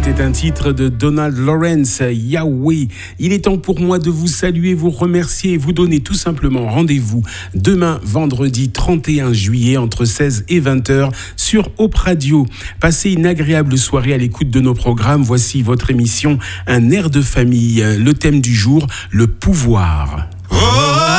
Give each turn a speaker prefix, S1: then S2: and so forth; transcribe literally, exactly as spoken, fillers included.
S1: C'était un titre de Donald Lawrence, Yahweh. Il est temps pour moi de vous saluer, vous remercier et vous donner tout simplement rendez-vous demain, vendredi trente et un juillet, entre seize et vingt heures sur Hope Radio. Passez une agréable soirée à l'écoute de nos programmes. Voici votre émission Un air de famille. Le thème du jour, le pouvoir. Oh